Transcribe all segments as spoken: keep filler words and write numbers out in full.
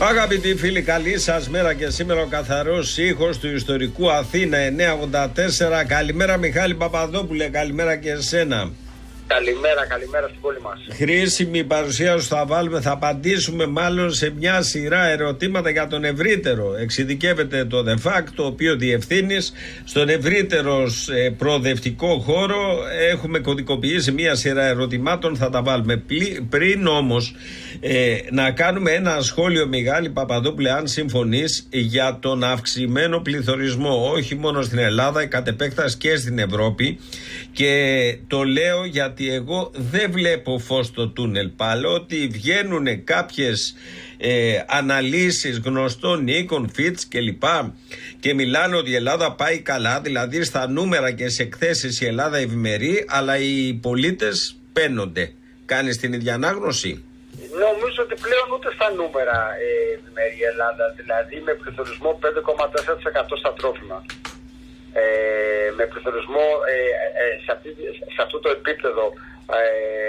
Αγαπητοί φίλοι, καλή σας μέρα και σήμερα ο καθαρός ήχος του ιστορικού Αθήνα εννιακόσια ογδόντα τέσσερα. Καλημέρα Μιχάλη Παπαδόπουλε, καλημέρα και εσένα. Καλημέρα, καλημέρα στην πόλη μας. Χρήσιμη παρουσία σου θα βάλουμε, θα απαντήσουμε μάλλον σε μια σειρά ερωτήματα για τον ευρύτερο. Εξειδικεύεται το ΔΕΦΑΚ, το οποίο διευθύνεις. Στον ευρύτερο προοδευτικό χώρο έχουμε κωδικοποιήσει μια σειρά ερωτημάτων, θα τα βάλουμε. Πριν όμως ε, να κάνουμε ένα σχόλιο, Μιχάλη Παπαδόπουλε, αν συμφωνείς, για τον αυξημένο πληθωρισμό, όχι μόνο στην Ελλάδα, κατ' επέκταση και στην Ευρώπη. Και το λέω γιατί εγώ δεν βλέπω φως στο τούνελ. Παρότι βγαίνουν κάποιες ε, αναλύσεις γνωστών οίκων, Φιτς κλπ. Και μιλάνε ότι η Ελλάδα πάει καλά, δηλαδή στα νούμερα και σε εκθέσεις η Ελλάδα ευημερεί, αλλά οι πολίτες παίνονται. Κάνεις την ίδια ανάγνωση? Νομίζω ότι πλέον ούτε στα νούμερα ε, ευημερεί η Ελλάδα, δηλαδή με πληθωρισμό πέντε κόμμα τέσσερα τοις εκατό στα τρόφιμα. Ε, με πληθωρισμό ε, ε, σε, αυτή, σε αυτό το επίπεδο ε,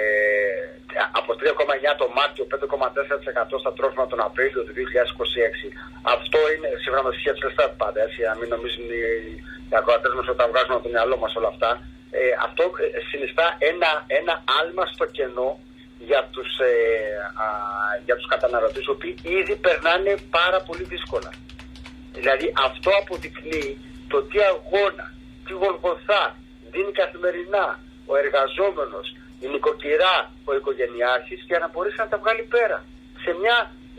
από τρία κόμμα εννιά το Μάρτιο, πέντε κόμμα τέσσερα τοις εκατό στα τρόφιμα τον Απρίλιο του δύο χιλιάδες είκοσι έξι. Αυτό είναι σύμφωνα με τη στοιχεία της Ελστάτ πάντα, έτσι, να μην νομίζουν οι, οι ακροατές μας όταν βγάζουμε από το μυαλό μας όλα αυτά. Ε, αυτό συνιστά ένα, ένα άλμα στο κενό για τους, ε, α, για τους καταναλωτές, οι οποίοι ήδη περνάνε πάρα πολύ δύσκολα. Δηλαδή αυτό αποδεικνύει το τι αγώνα, τι γολγοθά δίνει καθημερινά ο εργαζόμενος, η νοικοκυρά, ο οικογενειάρχης, για να μπορέσει να τα βγάλει πέρα. Σε μια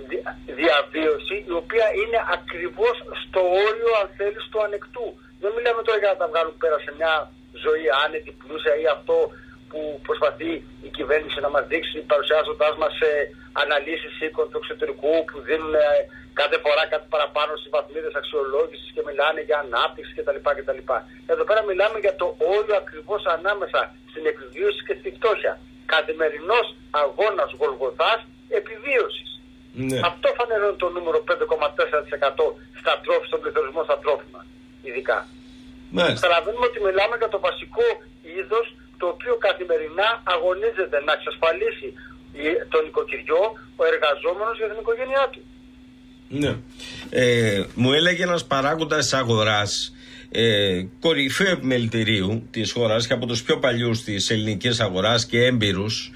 διαβίωση η οποία είναι ακριβώς στο όριο, αν θέλεις, του ανεκτού. Δεν μιλάμε τώρα για να τα βγάλουν πέρα σε μια ζωή άνετη, πλούσια ή αυτό που προσπαθεί η κυβέρνηση να μας δείξει, παρουσιάζοντάς μας σε αναλύσεις οίκων του εξωτερικού που δίνουν κάθε φορά κάτι παραπάνω στις βαθμίδες αξιολόγησης και μιλάνε για ανάπτυξη κτλ. κτλ. Εδώ πέρα μιλάμε για το όριο ακριβώς ανάμεσα στην επιβίωση και στη φτώχεια. Καθημερινός αγώνας γολγοθάς επιβίωσης. Ναι. Αυτό φανερώνει το νούμερο πέντε κόμμα τέσσερα τοις εκατό στα τρόφιμα, στον πληθωρισμό στα τρόφιμα, ειδικά. Ναι. Καταλαβαίνουμε ότι μιλάμε για το βασικό είδος το οποίο καθημερινά αγωνίζεται να εξασφαλίσει τον νοικοκυριό, ο εργαζόμενος για την οικογένειά του. Ναι. Ε, μου έλεγε ένας παράγοντας της αγοράς, ε, κορυφαίο επιμελητηρίου της χώρας και από τους πιο παλιούς της ελληνικής αγοράς και έμπειρους,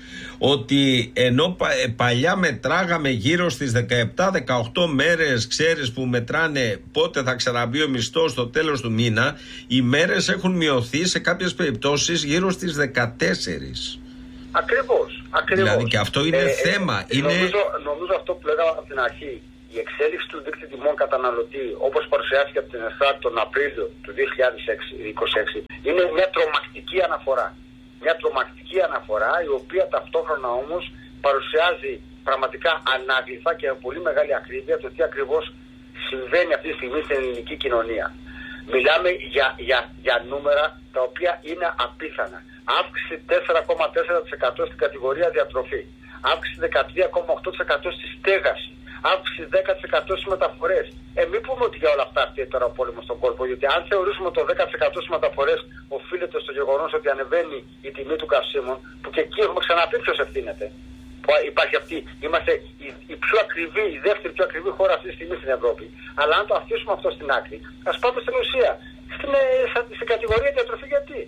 ότι ενώ πα, παλιά μετράγαμε γύρω στις δεκαεπτά δεκαοκτώ μέρες, ξέρεις, που μετράνε πότε θα ξαναμπεί ο μισθός στο τέλος του μήνα, οι μέρες έχουν μειωθεί σε κάποιες περιπτώσεις γύρω στις δεκατέσσερις. Ακριβώς, ακριβώς. Δηλαδή και αυτό είναι ε, θέμα. Ε, είναι... Νομίζω, νομίζω αυτό που λέγαμε από την αρχή. Η εξέλιξη του δίκτυου τιμών καταναλωτή, όπως παρουσιάστηκε από την Ελστάτ τον Απρίλιο του δύο χιλιάδες είκοσι έξι, είναι μια τρομακτική αναφορά. Μια τρομακτική αναφορά, η οποία ταυτόχρονα όμως παρουσιάζει πραγματικά ανάγλυφα και με πολύ μεγάλη ακρίβεια το τι ακριβώς συμβαίνει αυτή τη στιγμή στην ελληνική κοινωνία. Μιλάμε για, για, για νούμερα τα οποία είναι απίθανα. Αύξηση τέσσερα κόμμα τέσσερα τοις εκατό στην κατηγορία διατροφή. Αύξηση δεκατρία κόμμα οκτώ τοις εκατό στη στέγαση. Αύξηση δέκα τοις εκατό στις μεταφορές. Ε, μην πούμε ότι για όλα αυτά φταίει τώρα ο πόλεμος στον κόλπο, γιατί αν θεωρήσουμε το δέκα τοις εκατό στις μεταφορές οφείλεται στο γεγονός ότι ανεβαίνει η τιμή του καυσίμων, που και εκεί έχουμε ξαναπεί ποιος ευθύνεται. Που υπάρχει αυτή, είμαστε η, η πιο ακριβή, η δεύτερη πιο ακριβή χώρα αυτή τη στιγμή στην Ευρώπη. Αλλά αν το αφήσουμε αυτό στην άκρη, ας πάμε στην ουσία. Στην, στην κατηγορία διατροφή, γιατί.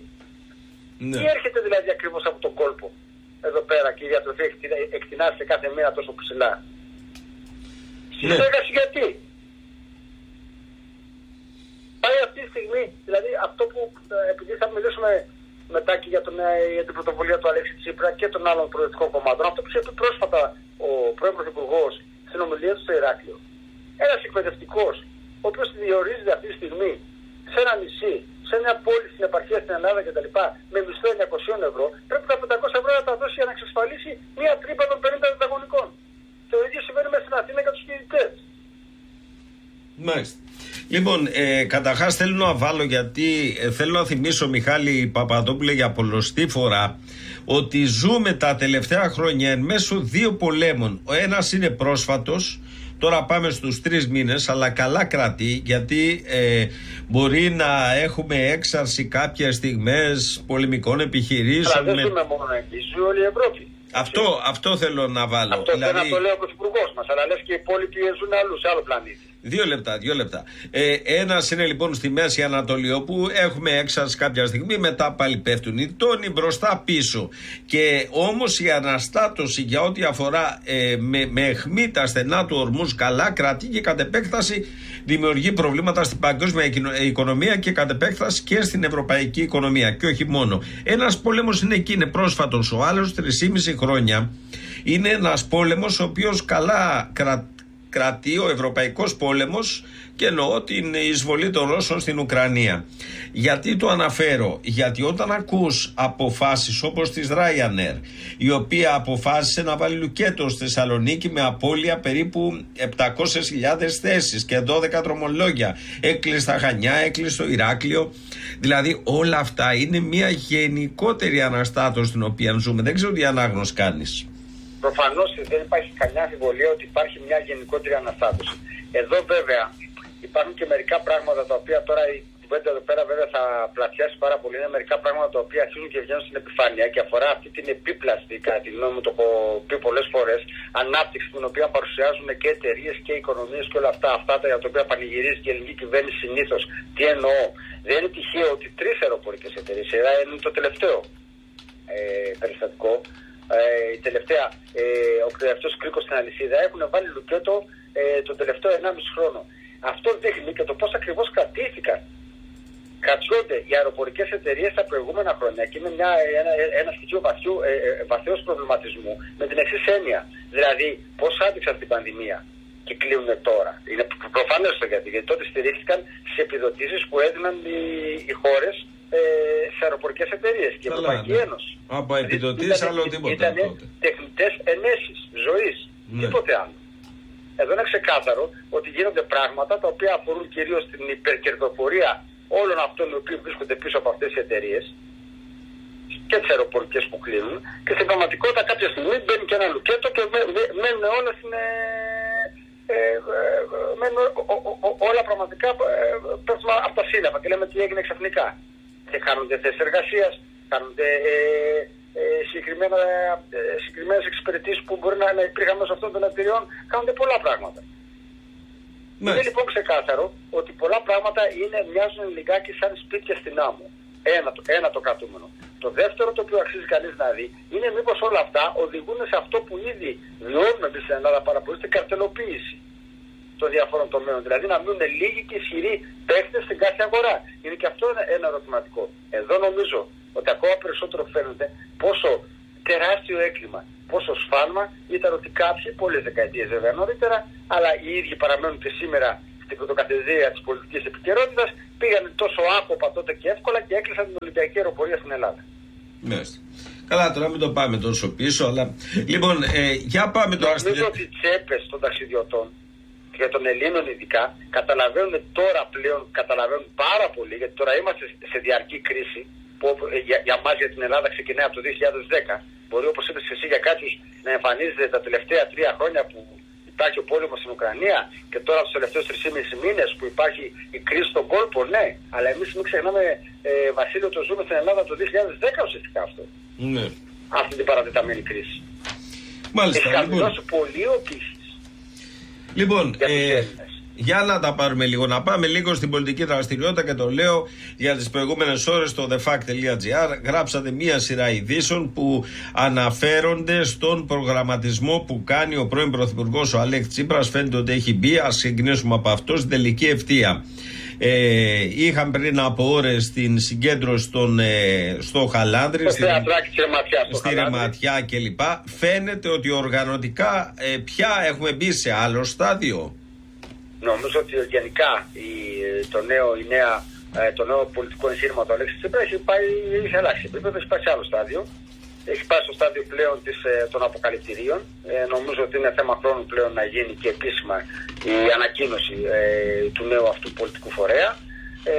Ναι. Τι έρχεται δηλαδή ακριβώς από τον κόλπο εδώ πέρα και η διατροφή εκτινάσει κάθε μέρα τόσο ψηλά. Στη ναι. στέγαση, γιατί. Πάει αυτή τη στιγμή, δηλαδή αυτό που, επειδή θα μιλήσουμε μετά και για, τον, για την πρωτοβουλία του Αλέξη Τσίπρα και των άλλων προεδρικών κομμάτων, αυτό που είχε πει πρόσφατα ο πρώην Πρωθυπουργός στην ομιλία του στο Ηράκλειο. Ένας εκπαιδευτικός, ο οποίος διορίζεται αυτή τη στιγμή σε ένα νησί, σε μια πόλη στην επαρχία στην Ελλάδα κτλ. Με μισθό εννιακόσια ευρώ, πρέπει τα πεντακόσια ευρώ να τα δώσει για να εξασφαλίσει μια τρύπα των πενήντα τετραγωνικών. Το ίδιο συμβαίνει μέσα στην Αθήνα για τους φοιτητές. Μάλιστα. Λοιπόν, ε, καταρχάς θέλω να βάλω, γιατί ε, θέλω να θυμίσω, Μιχάλη Παπαδόπουλε, για πολλοστή φορά, ότι ζούμε τα τελευταία χρόνια εν μέσω δύο πολέμων. Ο ένας είναι πρόσφατος, τώρα πάμε στους τρεις μήνες, αλλά καλά κρατεί, γιατί ε, μπορεί να έχουμε έξαρση κάποιες στιγμές πολεμικών επιχειρήσεων. Αλλά δεν με... ζούμε μόνο εκεί, ζει όλη η Ευρώπη. Αυτό, αυτό θέλω να βάλω. Αυτό δηλαδή... θέλω να το λέει ο Πρωθυπουργός μας, αλλά λες και οι υπόλοιποι ζουν αλλού, σε άλλο πλανήτη. Δύο λεπτά, δύο λεπτά. Ε, ένας είναι λοιπόν στη Μέση Ανατολή, όπου έχουμε έξαρση κάποια στιγμή, μετά πάλι πέφτουν οι τόνοι μπροστά πίσω. Και όμως η αναστάτωση για ό,τι αφορά ε, με, με αιχμή τα στενά του Ορμούζ καλά κρατεί και κατ' επέκταση δημιουργεί προβλήματα στην παγκόσμια οικονομία και κατ' επέκταση και στην ευρωπαϊκή οικονομία. Και όχι μόνο. Ένας πόλεμος είναι εκεί, είναι πρόσφατος. Ο άλλος τρισήμιση χρόνια είναι ένας πόλεμος ο οποίος καλά κρατεί. Κρατεί ο Ευρωπαϊκός Πόλεμος, και εννοώ την εισβολή των Ρώσων στην Ουκρανία. Γιατί το αναφέρω? Γιατί όταν ακούς αποφάσεις όπως της Ryanair, η οποία αποφάσισε να βάλει λουκέτο στη Θεσσαλονίκη με απώλεια περίπου επτακόσιες χιλιάδες θέσεις και δώδεκα δρομολόγια, έκλεισε τα Χανιά, έκλεισε το Ηράκλειο, δηλαδή όλα αυτά είναι μια γενικότερη αναστάτωση στην οποία ζούμε. Δεν ξέρω τι ανάγνωση κάνεις. Προφανώς δεν υπάρχει καμιά αμφιβολία ότι υπάρχει μια γενικότερη αναστάτωση. Εδώ βέβαια υπάρχουν και μερικά πράγματα τα οποία τώρα η κουβέντα εδώ πέρα βέβαια θα πλατιάσει πάρα πολύ. Είναι μερικά πράγματα τα οποία αρχίζουν και βγαίνουν στην επιφάνεια και αφορά αυτή την επίπλαστη, κατά τη γνώμη μου, το έχω πει πολλές φορές, ανάπτυξη την οποία παρουσιάζουν και εταιρείες και οικονομίες και όλα αυτά. Αυτά τα για τα οποία πανηγυρίζει και η ελληνική κυβέρνηση συνήθως. Τι εννοώ? Δεν είναι τυχαίο ότι τρεις αεροπορικές εταιρείες, είναι το τελευταίο ε, περιστατικό. Ε, η τελευταία, ε, ο τελευταίος κρίκος στην αλυσίδα έχουν βάλει λουκέτο ε, τον τελευταίο ενάμιση χρόνο. Αυτό δείχνει και το πώς ακριβώς κρατήθηκαν. Κρατιόνται οι αεροπορικές εταιρείες τα προηγούμενα χρόνια και είναι μια, ένα, ένα στοιχείο βαθιού, ε, βαθιός προβληματισμού με την εξής έννοια. Δηλαδή, πώς άντυξαν την πανδημία και κλείνουν τώρα. Είναι προφανές το γιατί, γιατί τότε στηρίχθηκαν στις επιδοτήσεις που έδιναν οι, οι χώρες σε αεροπορικές εταιρείες και η Ευρωπαϊκή Ένωση. Από επιδοτήσεις, άλλο τίποτα. Ήταν τεχνητές ενέσεις ζωής. Ναι. Τίποτε άλλο. Εδώ είναι ξεκάθαρο ότι γίνονται πράγματα τα οποία αφορούν κυρίως την υπερκερδοφορία όλων αυτών οι οποίοι βρίσκονται πίσω από αυτές τις εταιρείες και τις αεροπορικές που κλείνουν, και στην πραγματικότητα κάποια στιγμή μπαίνει και ένα λουκέτο και μένουν όλα στην. Ε, ε, μένουν ό, ό, ό, όλα πραγματικά ε, πέφτουν από τα σύννεφα και λέμε τι έγινε ξαφνικά. Και χάνονται θέσεις εργασίας, χάνονται ε, ε, συγκεκριμένα, ε, συγκεκριμένες εξυπηρετήσεις που μπορεί να, να υπήρχαν μέσω αυτών των εταιριών, χάνονται πολλά πράγματα. Ναι. Είναι λοιπόν ξεκάθαρο ότι πολλά πράγματα είναι, μοιάζουν λιγάκι σαν σπίτια στην άμμο. Ένα, ένα το κρατούμενο. Το δεύτερο το οποίο αξίζει κανείς να δει είναι μήπως όλα αυτά οδηγούν σε αυτό που ήδη βιώνουμε εμείς στην Ελλάδα πάρα πολύ, στην καρτελοποίηση των διαφόρων τομέων. Δηλαδή να μείνουν λίγοι και ισχυροί παίχτες στην κάθε αγορά. Είναι και αυτό ένα, ένα ερωτηματικό. Εδώ νομίζω ότι ακόμα περισσότερο φαίνεται πόσο τεράστιο έγκλημα, πόσο σφάλμα ήταν ότι κάποιοι, πολλές δεκαετίες βέβαια νωρίτερα, αλλά οι ίδιοι παραμένουν και σήμερα στην πρωτοκαθεδρία της πολιτικής επικαιρότητας, πήγαν τόσο άκοπα τότε και εύκολα και έκλεισαν την Ολυμπιακή αεροπορία στην Ελλάδα. Μάλιστα. Καλά, τώρα μην το πάμε τόσο πίσω, αλλά. Λοιπόν, ε, για πάμε τώρα στην. Νομίζω ότι οι τσέπες των ταξιδιωτών και των Ελλήνων ειδικά καταλαβαίνουν τώρα πλέον, καταλαβαίνουν πάρα πολύ, γιατί τώρα είμαστε σε διαρκή κρίση που για, για μας, για την Ελλάδα, ξεκινάει από το δύο χιλιάδες δέκα. Μπορεί, όπως είπες εσύ, για κάποιους να εμφανίζεται τα τελευταία τρία χρόνια που υπάρχει ο πόλεμος στην Ουκρανία και τώρα τους τελευταίους τρεις μήνες που υπάρχει η κρίση στον κόλπο, ναι. Αλλά εμείς μην ξεχνάμε, ε, Βασίλειο, το ζούμε στην Ελλάδα το δύο χιλιάδες δέκα ουσιαστικά αυτό. Ναι. Αυτή την παρατεταμένη κρίση. Μάλιστα. Έχει χαμηλώσει πολύ ο πύχης. Λοιπόν, για, ε, για να τα πάρουμε λίγο, να πάμε λίγο στην πολιτική δραστηριότητα, και το λέω για τις προηγούμενες ώρες στο the fact dot gr γράψατε μία σειρά ειδήσεων που αναφέρονται στον προγραμματισμό που κάνει ο πρώην Πρωθυπουργός ο Αλέξης Τσίπρας. Φαίνεται ότι έχει μπει, ας ξεκινήσουμε από αυτό, στην τελική ευθεία. Ε, είχαν πριν από ώρες την συγκέντρωση στον, ε, στο Χαλάνδρη, στη, στη Ρεματιά κλπ. Φαίνεται ότι οργανωτικά ε, πια έχουμε μπει σε άλλο στάδιο. Νομίζω ότι γενικά η, το, νέο, η νέα, ε, το νέο πολιτικό εγχείρημα του Αλέξη Τσίπρα έχει, πάει, έχει αλλάξει επίπεδο, έχει πάει σε άλλο στάδιο. Έχει πάει στο στάδιο πλέον της, των αποκαλυπτηρίων. Ε, νομίζω ότι είναι θέμα χρόνου πλέον να γίνει και επίσημα η ανακοίνωση ε, του νέου αυτού πολιτικού φορέα. Ε,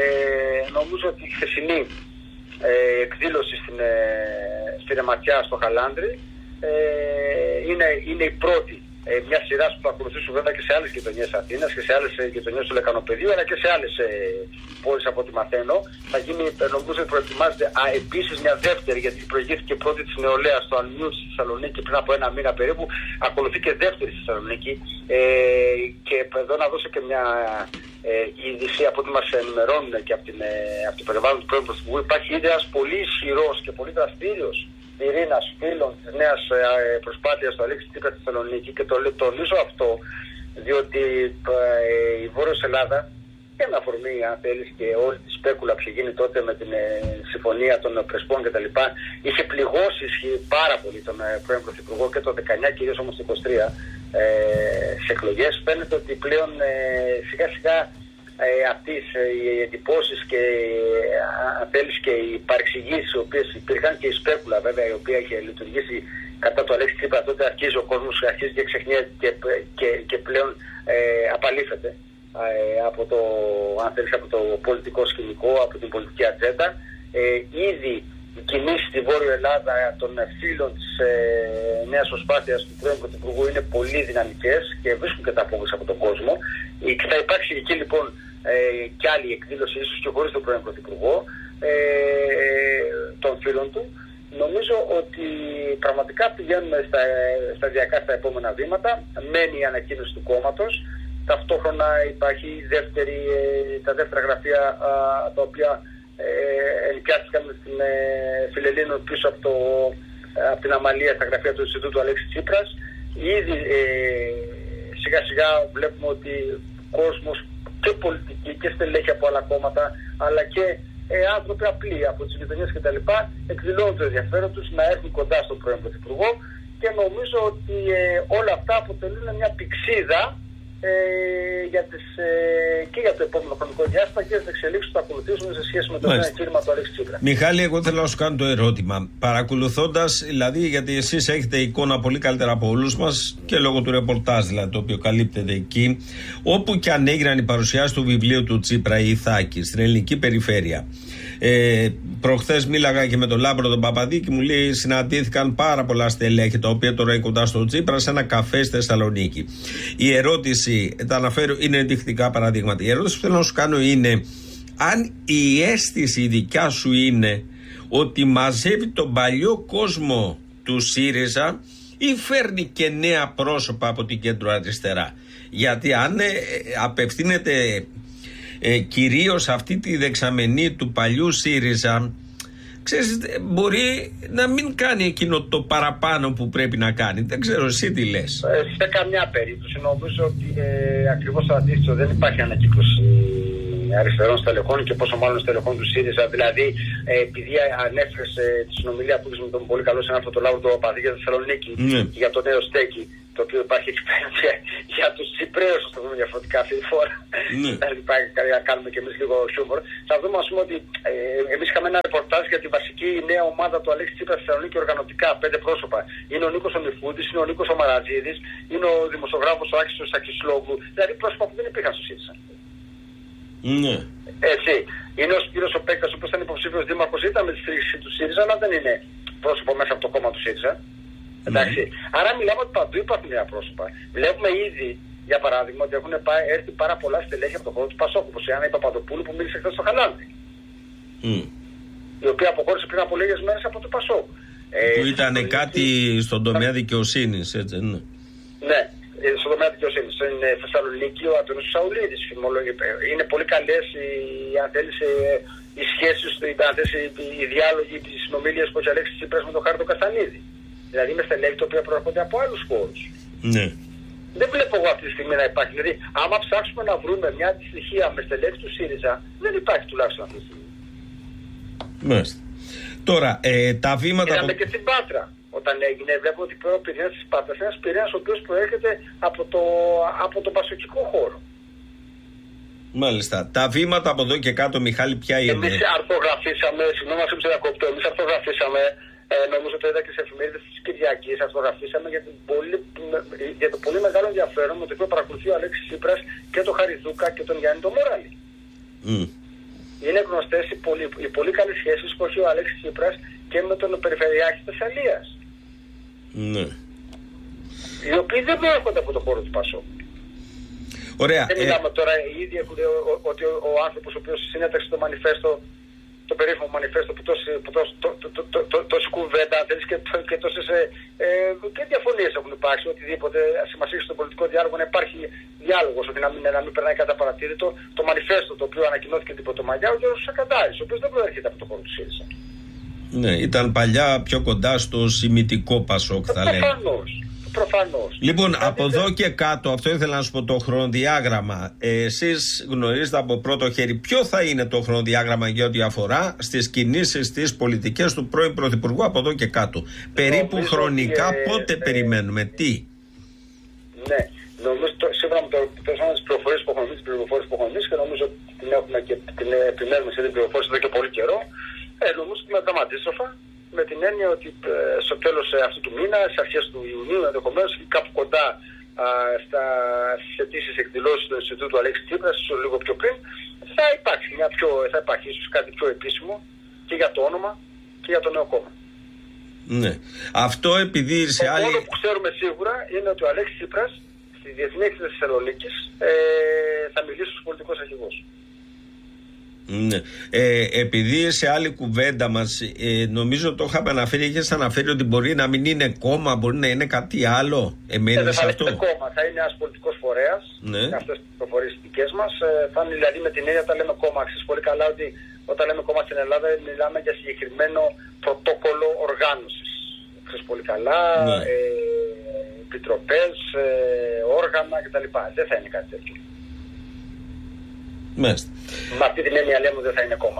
νομίζω ότι η χθεσινή ε, εκδήλωση στην, ε, στη Ρεματιά, στο Χαλάνδρη, ε, είναι, είναι η πρώτη ε, μια σειρά που θα ακολουθήσουν βέβαια και σε άλλες γειτονιές Αθήνας και σε άλλες γειτονιές του Λεκανοπεδίου, αλλά και σε άλλες ε, πόλεις από ό,τι μαθαίνω. Θα γίνει, νομίζω ότι προετοιμάζεται επίσης μια δεύτερη, γιατί προηγήθηκε πρώτη της νεολαίας στο Αλουνίου στη Θεσσαλονίκη πριν από ένα μήνα περίπου. Ακολουθεί και δεύτερη στη Θεσσαλονίκη. Ε, και εδώ να δώσω και μια ε, είδηση από ό,τι μας ενημερώνουν και από, την, ε, από το περιβάλλον του πρώην Πρωθυπουργού. Υπάρχει ήδη ένας πολύ ισχυρός και πολύ δραστήριος πυρήνας φίλων της νέας ε, προσπάθειας του Αλέξη Τσίπρα στη Θεσσαλονίκη, και το τονίζω αυτό διότι ε, η Βόρειος Ελλάδα, και με αφορμή αν θέλεις και όλη τη σπέκουλα που είχε γίνει τότε με την ε, συμφωνία των Πρεσπών κτλ., είχε πληγώσει πάρα πολύ τον ε, πρώην Πρωθυπουργό και το δεκαεννιά, κυρίως όμως το είκοσι τρία ε, σε εκλογές. Φαίνεται ότι πλέον ε, σιγά σιγά ε, αυτές ε, οι εντυπώσεις και αν θέλεις και οι παρεξηγήσεις οι οποίες υπήρχαν, και η σπέκουλα βέβαια η οποία είχε λειτουργήσει κατά το Αλέξη Τσίπρα, τότε αρχίζει ο κόσμος, αρχίζει και ξεχνιέται και, και, και πλέον ε, απαλήφεται από το, αν θέλεις, από το πολιτικό σκηνικό, από την πολιτική ατζέντα. Ε, ήδη οι κινήσεις στη Βόρεια Ελλάδα των φίλων της ε, νέας προσπάθειας του πρώην Πρωθυπουργού είναι πολύ δυναμικές και βρίσκουν και τα απόκριση από τον κόσμο. Ε, και θα υπάρξει εκεί λοιπόν ε, και άλλη εκδήλωση, ίσως και χωρίς τον πρώην Πρωθυπουργό, ε, των φίλων του. Νομίζω ότι πραγματικά πηγαίνουμε στα, σταδιακά στα επόμενα βήματα. Μένει η ανακοίνωση του κόμματος. Ταυτόχρονα υπάρχει δεύτερη, τα δεύτερα γραφεία α, τα οποία ε, ενοικιάστηκαν στην ε, Φιλελλήνων πίσω από, το, από την Αμαλία στα γραφεία του Ινστιτούτου Αλέξη Τσίπρας. Ήδη ε, σιγά σιγά βλέπουμε ότι κόσμος και πολιτικοί και στελέχοι από άλλα κόμματα, αλλά και ε, άνθρωποι απλοί από τις γειτονιές κτλ. Εκδηλώνουν το ενδιαφέρον τους να έρθουν κοντά στον πρώην Πρωθυπουργό, και νομίζω ότι ε, όλα αυτά αποτελούν μια πηξίδα Ε, για τις, ε, και για το επόμενο χρονικό διάστημα και για τις εξελίξεις που θα ακολουθήσουμε σε σχέση με το νέο κίνημα του Αλέξη Τσίπρα. Μιχάλη, εγώ θέλω να σου κάνω το ερώτημα. Παρακολουθώντας, δηλαδή, γιατί εσείς έχετε εικόνα πολύ καλύτερα από όλους μας και λόγω του ρεπορτάζ, δηλαδή, το οποίο καλύπτεται εκεί, όπου και αν έγιναν οι παρουσιάσεις του βιβλίου του Τσίπρα ή Ιθάκη στην ελληνική περιφέρεια. Ε, προχθές μίλαγα και με τον Λάμπρο τον Παπαδίκη, μου λέει συναντήθηκαν πάρα πολλά στελέχη τα οποία τώρα είναι κοντά στο Τσίπρα σε ένα καφέ στη Θεσσαλονίκη. Η ερώτηση, τα αναφέρω, είναι ενδεικτικά παραδείγματα. Η ερώτηση που θέλω να σου κάνω είναι αν η αίσθηση η δικιά σου είναι ότι μαζεύει τον παλιό κόσμο του ΣΥΡΙΖΑ ή φέρνει και νέα πρόσωπα από την κέντρο αριστερά. Γιατί αν ε, απευθύνεται Ε, κυρίως αυτή τη δεξαμενή του παλιού ΣΥΡΙΖΑ, ξέρεις, μπορεί να μην κάνει εκείνο το παραπάνω που πρέπει να κάνει. Δεν ξέρω, εσύ τι λες. Ε, σε καμιά περίπτωση νομίζω ότι ε, ακριβώς το αντίθετο, δεν υπάρχει ανακύκλωση αριστερών στελεχών και πόσο μάλλον στελεχών του ΣΥΡΙΖΑ. Δηλαδή, ε, επειδή ανέφερε τη συνομιλία που είχε με τον πολύ καλό συνάδελφο τον Λάμπρο του Παπαδίκη για τη Θεσσαλονίκη, mm. για το νέο στέκι, το οποίο υπάρχει εκεί πέρα για τους Τσιπραίους, θα το δούμε διαφορετικά αυτή τη φορά. Να κάνουμε και εμείς λίγο χιούμορ. Θα δούμε, ας πούμε, ότι ε, εμείς είχαμε ένα ρεπορτάζ για τη βασική νέα ομάδα του Αλέξη Τσίπρα στη Θεσσαλονίκη οργανωτικά, πέντε πρόσωπα. Είναι ο Νίκος ο Νιφούντης, είναι ο Νίκος ο Μαρατζίδης, είναι ο δημοσιογράφος ο Άκης ο Σακισλόγλου. Δηλαδή πρόσωπα που δεν υπήρχαν στο ΣΥΡΙΖΑ. Ναι. Έτσι. Είναι ο Σπύρος ο Πέκτας, ο οποίος ήταν υποψήφιος δήμαρχος, ήταν με τη στήριξη του ΣΥΡΙΖΑ, αλλά δεν είναι πρόσωπο μέσα από το κόμμα του ΣΥΡΙΖΑ. Εντάξει. Mm. Άρα μιλάμε ότι παντού υπάρχουν νέα πρόσωπα. Βλέπουμε ήδη, για παράδειγμα, ότι έχουν έρθει πάρα πολλά στελέχη από τον χώρο του Πασόκου, όπως η Άννα Παπαδοπούλου που μίλησε χθες στο Χαλάνδη. Mm. Η οποία αποχώρησε πριν από λίγες μέρες από το Πασόκ. Που ε, ήταν κάτι στον τομέα δικαιοσύνης, έτσι, ναι. Ναι, στον τομέα δικαιοσύνης. Στην Θεσσαλονίκη ο Αντώνης Σαουλίδης. Είναι πολύ καλές οι, αν θέλεις, οι σχέσεις, οι διάλογοι, οι συνομίλειες που έχει Αλέξη Τσίπρας με τον Χάρη Καστανίδη. Δηλαδή με στελέχη τα οποία προέρχονται από άλλους χώρους. Ναι. Δεν βλέπω εγώ αυτή τη στιγμή να υπάρχει. Δηλαδή, άμα ψάξουμε να βρούμε μια αντιστοιχεία με στελέχη του ΣΥΡΙΖΑ, δεν υπάρχει τουλάχιστον αυτή τη στιγμή. Μάλιστα. Τώρα, ε, τα βήματα. Είδαμε που... και στην Πάτρα. Όταν έγινε, βλέπω ότι ο πυρήνας της Πάτρας είναι ένας πυρήνας ο οποίος προέρχεται από το, από τον πασοκικό χώρο. Μάλιστα. Τα βήματα από εδώ και κάτω, Μιχάλη, ποια είναι? Εμείς αρθογραφήσαμε, συγγνώμη να σε διακόπτω, εμείς αρθογραφήσαμε. Ε, νομίζω το είδα και σε εφημερίδες της Κυριακής, αυτογραφήσαμε για, για το πολύ μεγάλο ενδιαφέρον με το οποίο παρακολουθεί ο Αλέξης Τσίπρας και τον Χαριδούκα και τον Γιάννη τον Μοράλη. Mm. Είναι γνωστές οι πολύ, οι πολύ καλές σχέσεις που έχει ο Αλέξης Τσίπρας και με τον Περιφερειάρχη της Θεσσαλίας. Ναι. οι οποίοι δεν προέρχονται από το χώρο του Πασόκ. Ωραία. Δεν μιλάμε ε... τώρα οι ίδιοι ότι ο, ο άνθρωπος ο οποίος συνέταξε το μανιφέστο, το περίφημο μανιφέστο που τόση, που τόση, το, το, το, το, το, τόση κουβέντα και, και τόσες ε, ε, και διαφωνίες έχουν υπάρξει, οτιδήποτε σημασία στον πολιτικό διάλογο να υπάρχει διάλογος, ότι να μην, να μην περνάει κατά παρατήρητο το μανιφέστο το οποίο ανακοινώθηκε την Πρωτομαγιά, ο κ. Σακαντάρης, ο οποίος δεν προέρχεται από το χώρο του ΣΥΡΙΖΑ. Ναι, ήταν παλιά πιο κοντά στο σημιτικό Πασόκ, θα λέγαμε. Προφανώς. Προφανώς. Λοιπόν, δηλαδή, από εδώ και κάτω, αυτό ήθελα να σου πω, το χρονοδιάγραμμα. Ε, εσείς γνωρίζετε από πρώτο χέρι ποιο θα είναι το χρονοδιάγραμμα για ό,τι αφορά στις κινήσεις, τις πολιτικές του πρώην Πρωθυπουργού από εδώ και κάτω. Περίπου νομίζω χρονικά και, πότε ε, περιμένουμε, ε, τι. Ναι, νομίζω το, σύμφωνα με τις πληροφορίες που έχουμε εμείς, τις πληροφορίες που έχουμε εμείς και νομίζω ότι την έχουμε και την επιμένουμε σε την πληροφορία εδώ και πολύ καιρό, ε, νομίζω ότι με τα αντίστροφα. Με την έννοια ότι ε, στο τέλος ε, αυτού του μήνα, στις αρχές του Ιουνίου ενδεχομένως, κάπου κοντά α, στα, στις αιτήσεις εκδηλώσεις του Ινστιτούτου Αλέξη Τσίπρας, ίσως λίγο πιο πριν, θα υπάρξει, μια πιο, θα υπάρχει ίσως κάτι πιο επίσημο και για το όνομα και για το νέο κόμμα. Ναι. Αυτό επειδή σε το άλλη... μόνο που ξέρουμε σίγουρα είναι ότι ο Αλέξης Τσίπρας στη Διεθνή Έκθεση της Θεσσαλονίκης ε, θα μιλήσει ως πολιτικός αρχηγός. Ναι. Ε, επειδή σε άλλη κουβέντα μας ε, νομίζω το είχαμε αναφέρει, έχεις αναφέρει ότι μπορεί να μην είναι κόμμα, μπορεί να είναι κάτι άλλο. Εμένει ε, δεν θα αυτό. είναι κόμμα, θα είναι ένας πολιτικός φορέας. Ναι. Αυτές τις προφορίες δικές μας. Ε, θα είναι δηλαδή με την έννοια όταν λέμε κόμμα. Ξέρεις πολύ καλά ότι όταν λέμε κόμμα στην Ελλάδα μιλάμε για συγκεκριμένο πρωτόκολλο οργάνωσης. Ξέρεις πολύ καλά. Ναι. Ε, επιτροπές, ε, όργανα κτλ. Δεν θα είναι κάτι τέτοιο. Μάλιστα. Με αυτή την έννοια λέμε ότι δεν θα είναι κόμμα.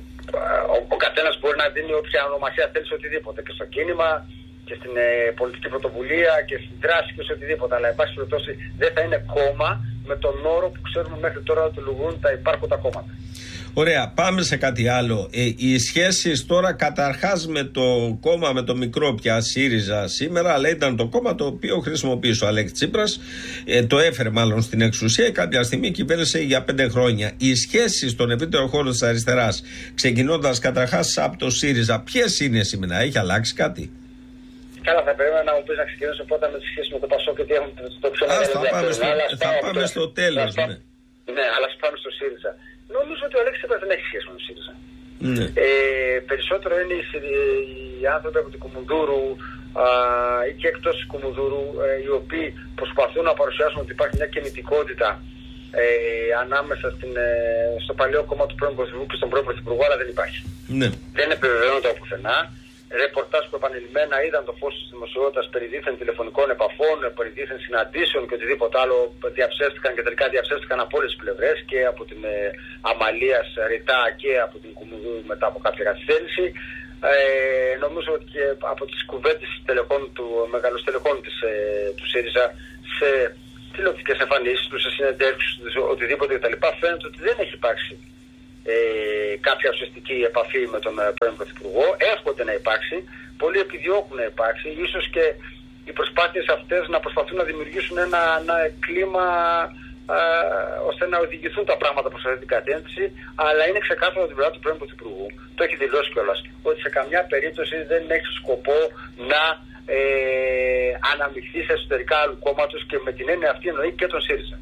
Ο, ο καθένας μπορεί να δίνει όποια ονομασία θέλει σε οτιδήποτε. Και στο κίνημα και στην ε, πολιτική πρωτοβουλία και στην δράση και σε οτιδήποτε. Αλλά εν πάση περιπτώσει δεν θα είναι κόμμα με τον όρο που ξέρουμε μέχρι τώρα ότι λειτουργούν τα υπάρχοντα κόμματα. Ωραία, πάμε σε κάτι άλλο. Ε, οι σχέσεις τώρα καταρχάς με το κόμμα, με το μικρό πια ΣΥΡΙΖΑ σήμερα, αλλά ήταν το κόμμα το οποίο χρησιμοποίησε ο Αλέξης Τσίπρας, ε, το έφερε μάλλον στην εξουσία, κάποια στιγμή κυβέρνησε για πέντε χρόνια. Οι σχέσεις στον ευρύτερο χώρο της αριστεράς, ξεκινώντας καταρχάς από το ΣΥΡΙΖΑ, ποιες είναι σήμερα, έχει αλλάξει κάτι? Καλά, θα πρέπει να μου πεις να ξεκινήσω πρώτα με τις σχέσεις με το Πασόκ, γιατί έχουν το πιο μεγάλο ενδιαφέρον. Θα πάμε στο τέλος, ναι. Ναι, αλλά ας πάμε στο ΣΥΡΙΖΑ. Νομίζω ότι ο Αλέξης Τσίπρας δεν έχει σχέση με τον ΣΥΡΙΖΑ. Ναι. Ε, περισσότερο είναι οι, οι άνθρωποι από την Κουμουνδούρου α, ή και εκτός της Κουμουνδούρου, ε, οι οποίοι προσπαθούν να παρουσιάσουν ότι υπάρχει μια κινητικότητα ε, ανάμεσα στην, ε, στο παλαιό κόμμα του πρώην Πρωθυπουργού και στον πρώην Πρωθυπουργό, αλλά δεν υπάρχει. Ναι. Δεν επιβεβαιώνονται από πουθενά. Ρεπορτάζ που επανειλημμένα είδαν το φως της δημοσιότητας περί δίθεν τηλεφωνικών επαφών, περί δίθεν συναντήσεων και οτιδήποτε άλλο διαψεύστηκαν και τελικά διαψεύστηκαν από όλες τις πλευρές, και από την ε, Αμαλίας ρητά και από την Κουμουνδούρου μετά από κάποια καθυστέρηση. Ε, νομίζω ότι και από τις κουβέντες του μεγαλοστελεχών της, ε, του ΣΥΡΙΖΑ σε τηλεοπτικές εμφανίσεις του, σε συνεντεύξεις του, οτιδήποτε κτλ. Φαίνεται ότι δεν έχει υπάρξει Ε, κάποια ουσιαστική επαφή με τον ε, πρώην Πρωθυπουργό. Εύχονται να υπάρξει, πολλοί επιδιώκουν να υπάρξει, ίσως και οι προσπάθειες αυτές να προσπαθούν να δημιουργήσουν ένα, ένα κλίμα ε, ώστε να οδηγηθούν τα πράγματα προς αυτή την κατεύθυνση, αλλά είναι ξεκάθαρο από την πλευρά του πρώην Πρωθυπουργού, το έχει δηλώσει κιόλας, ότι σε καμιά περίπτωση δεν έχει σκοπό να ε, αναμειχθεί σε εσωτερικά άλλου κόμματος, και με την έννοια αυτή εννοεί και τον ΣΥΡΙΖΑ.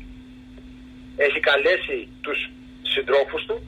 Έχει καλέσει τους συντρόφους του,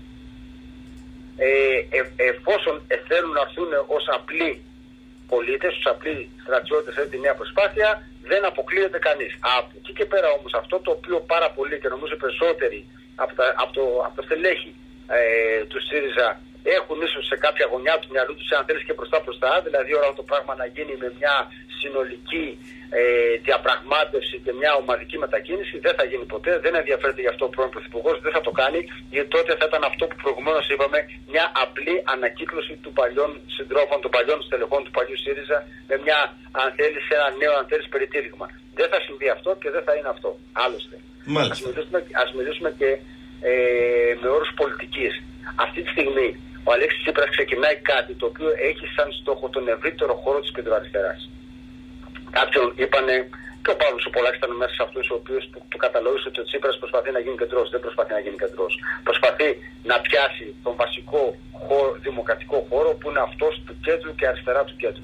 Ε, ε, εφόσον θέλουν να έρθουν ως απλοί πολίτες, ως απλοί στρατιώτες σε αυτή τη νέα προσπάθεια, δεν αποκλείεται κανείς. Από εκεί και πέρα όμως, αυτό το οποίο πάρα πολύ και νομίζω περισσότεροι από τα, από το, από το στελέχη ε, του ΣΥΡΙΖΑ έχουν ίσως σε κάποια γωνιά του μυαλού τους, αν θέλεις και μπροστά μπροστά, δηλαδή ώρα το πράγμα να γίνει με μια συνολική ε, διαπραγμάτευση και μια ομαδική μετακίνηση, δεν θα γίνει ποτέ, δεν ενδιαφέρεται γι' αυτό ο πρώην Πρωθυπουργός, δεν θα το κάνει, γιατί τότε θα ήταν αυτό που προηγουμένως είπαμε, μια απλή ανακύκλωση των παλιών συντρόφων, των παλιών στελεχών του παλιού ΣΥΡΙΖΑ, με μια, αν θέλεις, ένα νέο, αν θέλεις, περιτύλιγμα. Δεν θα συμβεί αυτό και δεν θα είναι αυτό. Άλλωστε. Ας μιλήσουμε, ας μιλήσουμε και ε, με όρους πολιτικής. Αυτή τη στιγμή ο Αλέξης Τσίπρας ξεκινάει κάτι το οποίο έχει σαν στόχο τον ευρύτερο χώρο της κεντροαριστεράς. Κάποιον είπανε, και ο Παύλος ο Πολάκης ήταν μέσα σε αυτούς οι οποίους του, του καταλόγησε ότι ο Τσίπρας προσπαθεί να γίνει κεντρός. Δεν προσπαθεί να γίνει κεντρός. Προσπαθεί να πιάσει τον βασικό χώρο, δημοκρατικό χώρο, που είναι αυτός του κέντρου και αριστερά του κέντρου.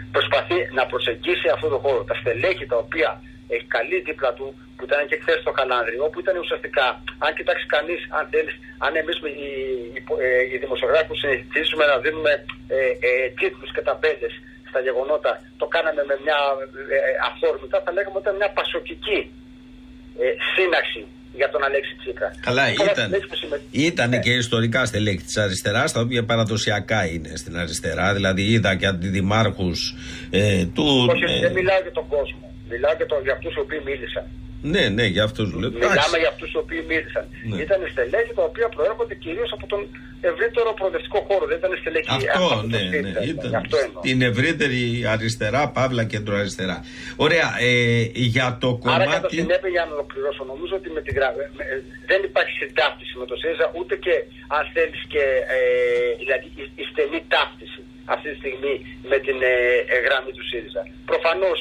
προσπαθεί να προσεγγίσει αυτό το χώρο. Τα στελέχη τα οποία έχει καλή δίπλα του, που ήταν και χθες στο Καλάνδρι, όπου ήταν ουσιαστικά, αν κοιτάξει κανείς, αν θέλεις, αν εμείς οι, οι, οι δημοσιογράφοι που συνηθίζουμε να δίνουμε ε, ε, τίτλους και ταμπέλες στα γεγονότα, το κάναμε με μια ε, αυθόρμητα, θα λέγαμε ότι ήταν μια πασοκική ε, σύναξη για τον Αλέξη Τσίπρα. Καλά, ήταν, ήταν και ιστορικά στελέχη της αριστεράς, τα οποία παραδοσιακά είναι στην αριστερά, δηλαδή είδα και αντιδημάρχους ε, του... Όχι, ε, δεν μιλάω για τον κόσμο. Μιλάω για, το, για αυτούς οι οποίοι μίλησαν. Ναι, ναι, για αυτούς λέω. Μιλάμε για αυτούς οι οποίοι μίλησαν. Ναι. Ήταν στελέχη τα οποία προέρχονται κυρίως από τον ευρύτερο προοδευτικό χώρο. Δεν ήταν στελέχη αυτό, από ναι, το ναι, ήταν αυτό την ευρύτερη αριστερά, παύλα κεντροαριστερά. Ωραία, ε, για το κομμάτι... Άρα κατά συνέπεια, για να ολοκληρώσω, νομίζω ότι με την, δεν υπάρχει συντάφτιση με το ΣΥΡΙΖΑ, ούτε και αν θέλεις και ε, δηλαδή η, η στενή ταύτιση αυτή τη στιγμή με την ε, ε, γραμμή του ΣΥΡΙΖΑ. Προφανώς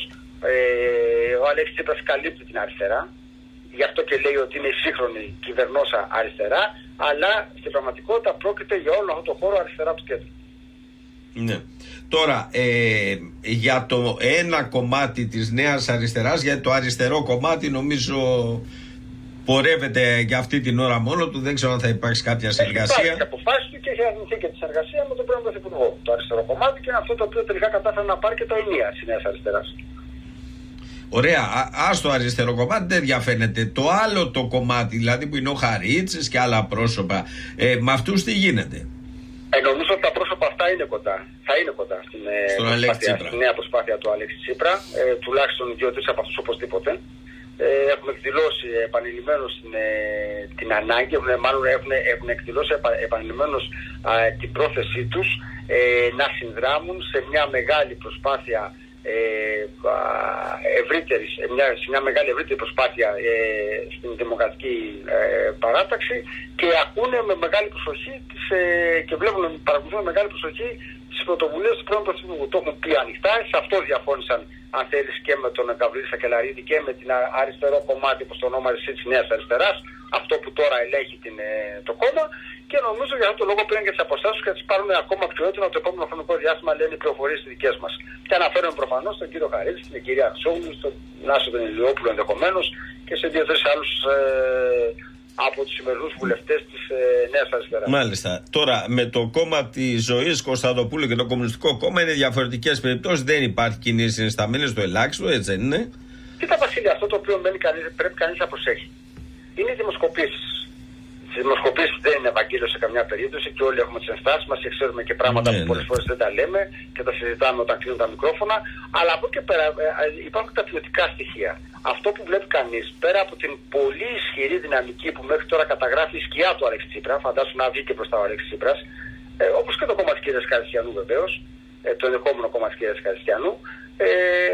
Ε, ο Αλέξης Τσίπρας καλύπτει την αριστερά, γι' αυτό και λέει ότι είναι η σύγχρονη κυβερνόσα αριστερά, αλλά στην πραγματικότητα πρόκειται για όλο αυτό το χώρο αριστερά του κέντρου. Ναι. Τώρα, ε, για το ένα κομμάτι της νέας αριστεράς, για το αριστερό κομμάτι, νομίζω πορεύεται για αυτή την ώρα μόνο του, δεν ξέρω αν θα υπάρξει κάποια συνεργασία. Έχει υπάρξει αποφάσεις του και έχει αρνηθεί και τη συνεργασία με τον πρώην Πρωθυπουργό. Το αριστερό κομμάτι και είναι αυτό το οποίο τελικά κατάφερε να πάρει και τα ενία της νέας αριστεράς. Ωραία, ας το αριστερό κομμάτι δεν διαφαίνεται. Το άλλο το κομμάτι, δηλαδή που είναι ο Χαρίτσης και άλλα πρόσωπα, ε, με αυτούς τι γίνεται? Ε, νομίζω ότι τα πρόσωπα αυτά είναι κοντά. Θα είναι κοντά στην, στην νέα προσπάθεια του Αλέξη Τσίπρα. Ε, τουλάχιστον δύο-τρεις από αυτούς οπωσδήποτε. Ε, έχουμε εκδηλώσει επανειλημμένως την, ε, την ανάγκη, έχουν, μάλλον έχουν, έχουν εκδηλώσει επα, επανειλημμένως α, την πρόθεσή τους ε, να συνδράμουν σε μια μεγάλη προσπάθεια Ε, ευρύτερης, μια, σε μια μεγάλη ευρύτερη προσπάθεια ε, στην δημοκρατική ε, παράταξη και ακούνε με μεγάλη προσοχή τις, ε, και βλέπουν, παρακολουθούν με μεγάλη προσοχή τις πρωτοβουλίες του πρώην Πρωθυπουργού. Το έχουν πει ανοιχτά, σε αυτό διαφώνησαν αν θέλεις και με τον Γαβρίλη Σακελαρίδη και με την αριστερό κομμάτι που στο όνομα της Νέας Αριστεράς, αυτό που τώρα ελέγχει την, ε, το κόμμα. Και νομίζω για αυτόν τον λόγο πήραν και τις αποστάσεις και τις πάρουν ακόμα πιο έντονα το επόμενο χρονικό διάστημα, λένε οι πληροφορίες τις δικές μας. Και αναφέρουν προφανώς τον κύριο Χαρίτση, την κυρία Αξόγλου, τον Νάσο τον Ηλιόπουλο ενδεχομένως και σε δύο-τρεις άλλους ε, από τους σημερινούς βουλευτές της ε, Νέας Αριστεράς. Μάλιστα. Τώρα με το κόμμα της Ζωής Κωνσταντοπούλου και το Κομμουνιστικό Κόμμα είναι διαφορετικές περιπτώσεις, δεν υπάρχει κοινή συνισταμένη στο ελάχιστο, έτσι δεν είναι? Κοίτα Βασίλη, αυτό το οποίο κανείς, πρέπει κανείς να προσέχει είναι οι δημοσκοπήσεις. Οι δημοσκοπήσεις δεν είναι Ευαγγέλιο σε καμιά περίπτωση και όλοι έχουμε τις ενστάσεις μας και ξέρουμε και πράγματα ναι, που πολλές ναι. φορές δεν τα λέμε και τα συζητάμε όταν κλείνουν τα μικρόφωνα. Αλλά από εκεί και πέρα υπάρχουν τα ποιοτικά στοιχεία. Αυτό που βλέπει κανείς πέρα από την πολύ ισχυρή δυναμική που μέχρι τώρα καταγράφει η σκιά του Αλέξη Τσίπρα, φαντάσου να βγει και μπροστά ο Αλέξης Τσίπρας, ε, όπως και το κόμμα της κυρίας Καριστιανού βεβαίως, ε, το ενδεχόμενο κόμμα της κυρίας Καριστιανού, ε,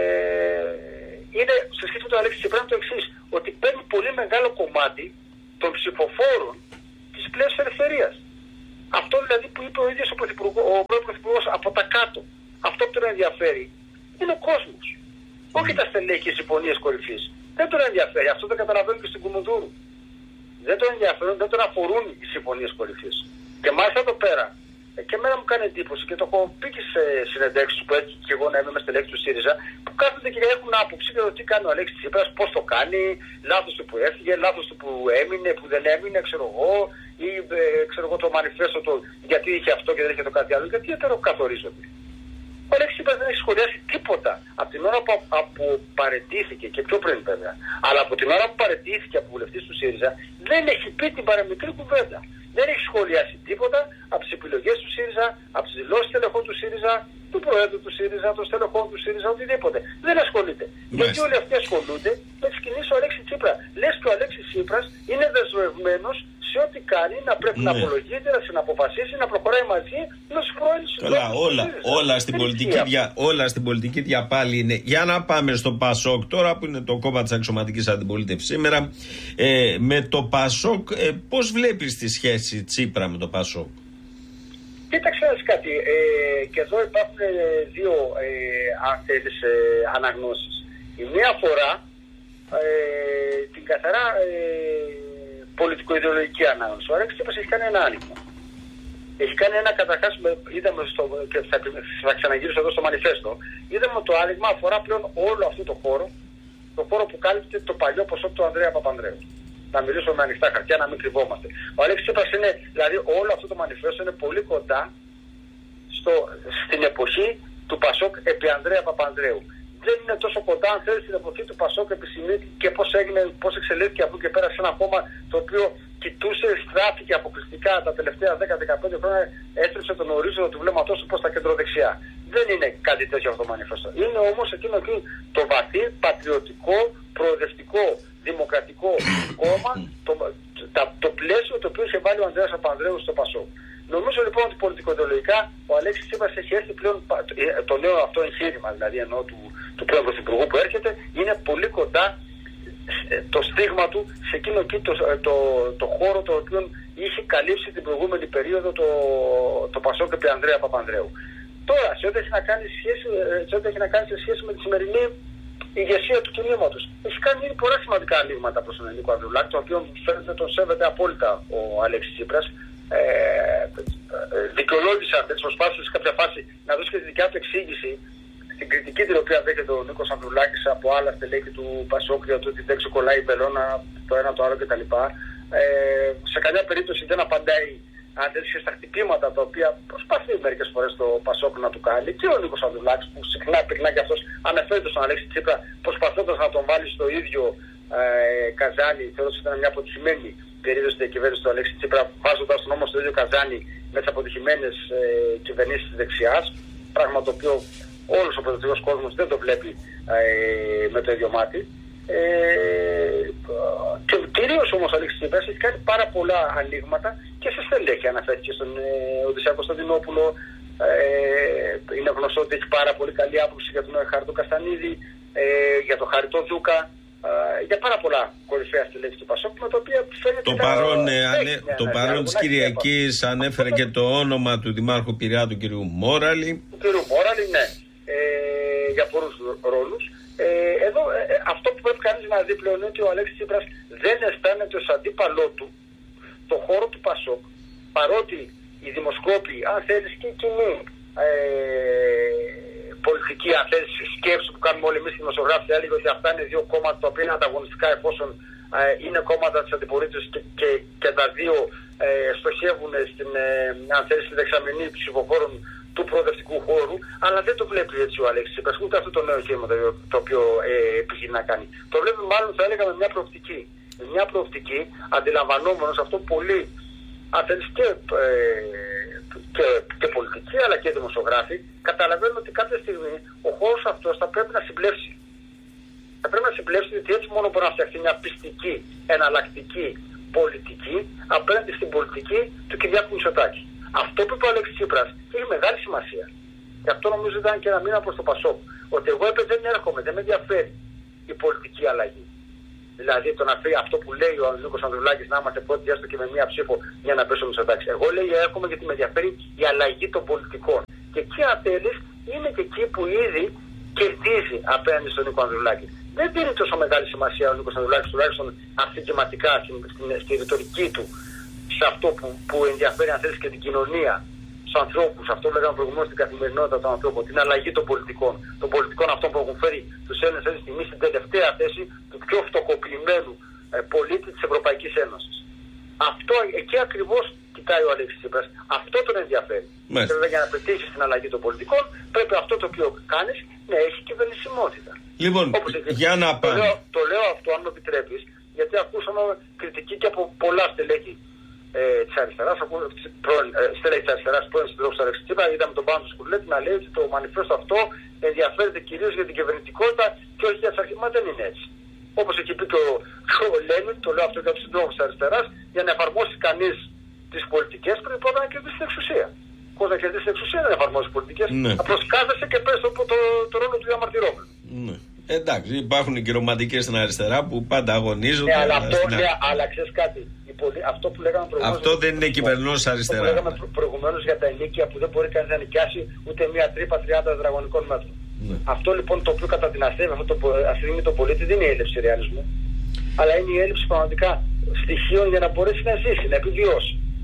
είναι σε σχέση με τον Αλέξη Τσίπρα το εξής, ότι παίρνει πολύ μεγάλο κομμάτι των ψηφοφόρων της πλέον ελευθερίας. Αυτό δηλαδή που είπε ο ίδιος ο, ο πρώην Πρωθυπουργός από τα κάτω. Αυτό που τον ενδιαφέρει είναι ο κόσμος. Mm. Όχι τα στελέχη και συμφωνίες κορυφής. Δεν τον ενδιαφέρει. Αυτό το καταλαβαίνουν και στην Κουμουνδούρου. Δεν τον ενδιαφέρουν, δεν τον αφορούν οι συμφωνίες κορυφής. Και μάλιστα εδώ πέρα, και εμένα μου κάνει εντύπωση και το έχω πει και σε συνεντεύξεις που έτσι και εγώ να είμαι με στελέχη του ΣΥΡΙΖΑ, που κάθονται και έχουν άποψη για το τι κάνει ο Αλέξης Τσίπρας, πώς το κάνει, λάθος του που έφυγε, λάθος του που έμεινε, που δεν έμεινε, ξέρω εγώ, ή ε, ξέρω εγώ το μανιφέστο του γιατί είχε αυτό και δεν είχε το κάτι άλλο, γιατί ετεροκαθορίζονται. Ο Αλέξης Τσίπρας δεν έχει σχολιάσει τίποτα από την ώρα που, που παραιτήθηκε και πιο πριν βέβαια, αλλά από την ώρα που παραιτήθηκε από βουλευτής του ΣΥΡΙΖΑ δεν έχει πει την παραμικρή κουβέντα. Δεν έχει σχολιάσει τίποτα από τις επιλογές του ΣΥΡΙΖΑ, από τις δηλώσεις τελεχών του ΣΥΡΙΖΑ, του Προέδρου του ΣΥΡΙΖΑ, των στελεχών του ΣΥΡΙΖΑ, οτιδήποτε. Δεν ασχολείται. Μάλιστα. Γιατί όλοι αυτοί ασχολούνται με τις κινήσεις του Αλέξη Τσίπρα. Λες και ο Αλέξης Τσίπρας είναι δεσμευμένος σε ό,τι κάνει να πρέπει ναι. να απολογείται, να συναποφασίσει, να προχωράει μαζί με τους πρώην Καλά, όλα, όλα, στην πολιτική δια, όλα στην πολιτική διαπάλη είναι. Για να πάμε στο ΠΑΣΟΚ τώρα, που είναι το κόμμα της αξιωματικής αντιπολίτευσης σήμερα. Ε, με το ΠΑΣΟΚ, ε, πώς βλέπεις τη σχέση Τσίπρα με το ΠΑΣΟΚ? Κοίταξε να κάτι. Ε, και εδώ υπάρχουν δύο ε, αν θέλεις, ε, αναγνώσεις. Η μία αφορά ε, την καθαρά ε, πολιτικο-ιδεολογική ανάγνωση. Ο Αλέξης Τσίπρας έχει κάνει ένα άνοιγμα. Έχει κάνει ένα καταρχάς, είδαμε στο, και θα, θα ξαναγυρίσω εδώ στο μανιφέστο, είδαμε ότι το άνοιγμα αφορά πλέον όλο αυτό το χώρο, το χώρο που κάλυπτε το παλιό ποσό του Ανδρέα Παπανδρέου. Να μιλήσουμε με ανοιχτά χαρτιά, να μην κρυβόμαστε. Ο Αλέξης Τσίπρας είναι, δηλαδή όλο αυτό το μανιφέστο είναι πολύ κοντά στο, στην εποχή του Πασόκ επί Ανδρέα Παπανδρέου. Δεν είναι τόσο κοντά, αν θέλει, στην εποχή του Πασόκ επί Σιμίτη και πώς έγινε, πώς εξελίχθηκε από εκεί και πέρα σε ένα κόμμα το οποίο κοιτούσε, στράφηκε αποκλειστικά τα τελευταία δέκα με δεκαπέντε χρόνια, έστρεψε τον ορίζοντα του βλέμματός του προς τα κεντροδεξιά. Δεν είναι κάτι τέτοιο αυτό το μανιφέστο. Είναι όμως εκείνο εκεί το βαθύ, πατριωτικό, προοδευτικό, δημοκρατικό κόμμα, το, το, το πλαίσιο το οποίο είχε βάλει ο Ανδρέας Παπανδρέου στο Πασόκ. Νομίζω λοιπόν ότι πολιτικοειδεολογικά ο Αλέξης Τσίπρας έχει έρθει πλέον, το νέο αυτό εγχείρημα δηλαδή ενώ του, του πρώην Πρωθυπουργού που έρχεται, είναι πολύ κοντά το στίγμα του σε εκείνο εκεί το, το, το χώρο το οποίο είχε καλύψει την προηγούμενη περίοδο το, το Πασόκ επί Ανδρέα Παπανδρέου. Τώρα, σε ό,τι έχει να κάνει σχέση, σε, ό,τι έχει να κάνει σε σχέση με τη σημερινή ηγεσία του κινήματος, έχει κάνει ήδη πολλά σημαντικά ανοίγματα προς τον Νίκο Ανδρουλάκη, το οποίο φαίνεται τον σέβεται απόλυτα ο Αλέξης Τσίπρας. Ε, δικαιολόγησε αυτές τις προσπάθειες σε κάποια φάση να δώσει και τη δικιά του εξήγηση στην κριτική την οποία δέχεται ο Νίκος Ανδρουλάκης από άλλα στελέχη του Πασόκ για το ότι δεν ξεκολλάει η μπελόνα το ένα το άλλο κτλ. Ε, σε καμιά περίπτωση δεν απαντάει αντίστοιχα στα χτυπήματα τα οποία προσπαθεί μερικές φορές το Πασόκ να του κάνει και ο Νίκος Ανδρουλάκης που συχνά πυκνά και αυτός αναφέρεται στον Αλέξη Τσίπρα προσπαθώντας να τον βάλει στο ίδιο ε, καζάνι, θεωρώ ότι ήταν μια αποτυχημένη περίοδος της διακυβέρνησης του Αλέξη Τσίπρα, βάζοντας τον όμως στο ίδιο καζάνι με τις αποτυχημένες ε, κυβερνήσεις της δεξιάς, πράγμα το οποίο όλος ο προοδευτικός κόσμος δεν το βλέπει ε, με το ίδιο μάτι. Ε, και κυρίως όμως ο Αλέξης Τσίπρας έχει κάνει πάρα πολλά ανοίγματα και σε στελέχη. Αναφέρθηκε στον ε, Οδυσσέα Κωνσταντινόπουλο, ε, είναι γνωστό ότι έχει πάρα πολύ καλή άποψη για τον Χαριτό Καστανίδη, ε, για τον Χαριτό Δούκα, για πάρα πολλά κορυφαία στελέχη του Πασόκ, με το οποίο φαίνεται το παρόν, να... ε, ανε... το παρόν της Κυριακής ανέφερε και το όνομα του Δημάρχου Πειραιά, του κ. Μόραλη. Του κ. Μόραλη, ναι, ε, για πολλούς ρόλους. Ε, εδώ ε, αυτό που πρέπει κανείς να δει πλέον είναι ότι ο Αλέξης Τσίπρας δεν αισθάνεται ως αντίπαλό του το χώρο του Πασόκ, παρότι οι δημοσκόποι, αν θέλεις και οι κοινοί, ε, πολιτική αν θέλεις, σκέψη που κάνουμε όλοι εμείς οι δημοσιογράφοι, έλεγε ότι αυτά είναι δύο κόμματα τα οποία είναι ανταγωνιστικά εφόσον ε, είναι κόμματα της αντιπολίτευσης και, και, και τα δύο ε, στοχεύουν στην, ε, αν θέλεις, στη δεξαμενή ψηφοφόρων του προοδευτικού χώρου, αλλά δεν το βλέπει έτσι ο Αλέξης Τσίπρας, ούτε αυτό το νέο κίνημα το οποίο ε, επιχειρεί να κάνει. Το βλέπει μάλλον, θα έλεγα, με μια προοπτική. Με μια προοπτική αντιλαμβανόμενος αυτό πολύ, αν θέλεις, και, ε, και, και πολιτικοί αλλά και δημοσιογράφοι, καταλαβαίνουν ότι κάποια στιγμή ο χώρος αυτός θα πρέπει να συμπλέψει. Θα πρέπει να συμπλέψει, γιατί έτσι μόνο μπορεί να φτιαχτεί μια πιστική, εναλλακτική πολιτική απέναντι στην πολιτική του Κυριάκου Μητσοτάκη. Αυτό που είπε ο Αλέξης Τσίπρας έχει μεγάλη σημασία. Και αυτό νομίζω ήταν και ένα μήνα προς το Πασόκ. Ότι εγώ έπαι δεν έρχομαι, δεν με ενδιαφέρει η πολιτική αλλαγή. Δηλαδή το να φύγει αυτό που λέει ο Νίκος Ανδρουλάκης να είμαστε πρώτοι έστω και με μία ψήφο για να πέσω Μητσοτάκη. Εγώ λέει έρχομαι γιατί με ενδιαφέρει η αλλαγή των πολιτικών. Και εκεί αν θέλεις είναι και εκεί που ήδη κερδίζει απέναντι στον Νίκο Ανδρουλάκη. Δεν δίνει τόσο μεγάλη σημασία ο Νίκος Ανδρουλάκης, τουλάχιστον αφηγηματικά στη, στη, στη ρητορική του, σε αυτό που, που ενδιαφέρει αν θέλεις και την κοινωνία, στους ανθρώπους, αυτό που λέγαμε προηγουμένως στην καθημερινότητα των ανθρώπων, την αλλαγή των πολιτικών, των πολιτικών αυτών που έχουν φέρει τους Έλληνες αυτή τη στιγμή στην τελευταία θέση του πιο φτωχοποιημένου ε, πολίτη της Ευρωπαϊκής Ένωσης. Αυτό εκεί ακριβώς κοιτάει ο Αλέξης Τσίπρας, αυτό τον ενδιαφέρει. Βέβαια για να πετύχεις την αλλαγή των πολιτικών πρέπει αυτό το οποίο κάνεις να έχει κυβερνησιμότητα. Λοιπόν, για να πάμε. Το λέω, το λέω αυτό, αν με επιτρέπεις, γιατί ακούσαμε κριτική και από πολλά στελέχη ε, της αριστεράς, ε, στελέχη της αριστεράς, πρώην συντρόφους του Αλέξη Τσίπρα. Είδαμε τον Πάνο Σκουρλέτη να λέει ότι το μανιφέστο αυτό ενδιαφέρεται κυρίως για την κυβερνητικότητα και όχι για τις αρχές. Μα δεν είναι έτσι. Όπως εκεί πει και ο, ο Λένιν, το λέω αυτό για τους συντρόφους της αριστεράς, για να εφαρμόσει κανείς τις πολιτικές πρέπει πρώτα να κερδίσει την εξουσία. Πώς να κερδίσει την εξουσία δεν εφαρμόζει πολιτικές. Ναι. Απλώς κάθεσαι και πες το, το, το ρόλο του διαμαρτυρόμενου. Ναι. Εντάξει, υπάρχουν και ρομαντικές στην αριστερά που πάντα αγωνίζονται. Ναι, αλλά, αυτό, ναι, αλλά ξέρεις κάτι. Πολυ... Αυτό που λέγαμε προηγουμένως. Αυτό δεν είναι κυβερνός αριστερά. Αυτό που λέγαμε προ... προηγουμένως για τα ενίκια που δεν μπορεί κανείς να νοικιάσει ούτε μία τρύπα τριάντα τετραγωνικών μέτρων. Ναι. Αυτό λοιπόν το οποίο κατά την αστεύει αυτό το αστυνομεί το πολίτη δεν είναι η έλλειψη ρεαλισμού. Αλλά είναι η έλλειψη πραγματικά στοιχείων για να μπορέσει να ζήσει, να επιβιώσει.